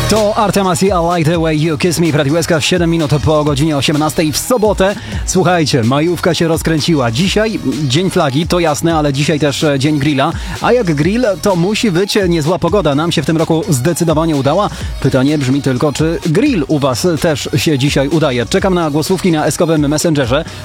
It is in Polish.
To Artemas i I Like The Way You Kiss Me w Radiu SK 7 minut po godzinie 18 w sobotę. Słuchajcie, majówka się rozkręciła. Dzisiaj Dzień Flagi, to jasne, ale dzisiaj też Dzień Grilla. A jak grill, to musi być niezła pogoda. Nam się w tym roku zdecydowanie udała. Pytanie brzmi tylko, czy grill u was też się dzisiaj udaje? Czekam na głosówki na eskowym Messengerze.